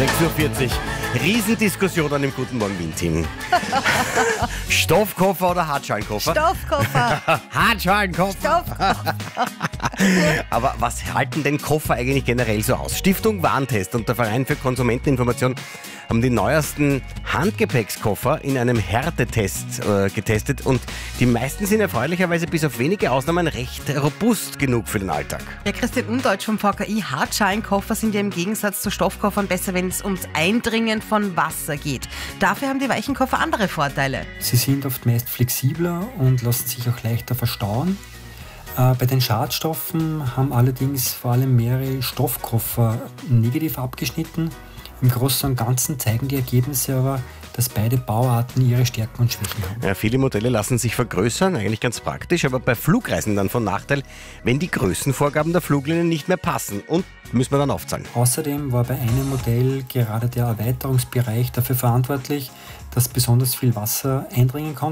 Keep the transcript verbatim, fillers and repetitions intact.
sechs Uhr vierzig. Riesendiskussion an dem Guten Morgen Wien-Team. Stoffkoffer oder Hartschalenkoffer? Stoffkoffer. Hartschalenkoffer. Stoffkoffer. Aber was halten denn Koffer eigentlich generell so aus? Stiftung Warentest und der Verein für Konsumenteninformation haben die neuesten Handgepäckskoffer in einem Härtetest äh, getestet und die meisten sind erfreulicherweise bis auf wenige Ausnahmen recht robust genug für den Alltag. Ja, Christian Undeutsch vom V K I, Hartschalenkoffer sind ja im Gegensatz zu Stoffkoffern besser, wenn es ums Eindringen von Wasser geht. Dafür haben die weichen Koffer andere Vorteile. Sie sind oft meist flexibler und lassen sich auch leichter verstauen. Äh, bei den Schadstoffen haben allerdings vor allem mehrere Stoffkoffer negativ abgeschnitten. Im Großen und Ganzen zeigen die Ergebnisse aber, dass beide Bauarten ihre Stärken und Schwächen haben. Ja, viele Modelle lassen sich vergrößern, eigentlich ganz praktisch, aber bei Flugreisen dann von Nachteil, wenn die Größenvorgaben der Fluglinien nicht mehr passen und müssen wir dann aufzahlen. Außerdem war bei einem Modell gerade der Erweiterungsbereich dafür verantwortlich, dass besonders viel Wasser eindringen konnte.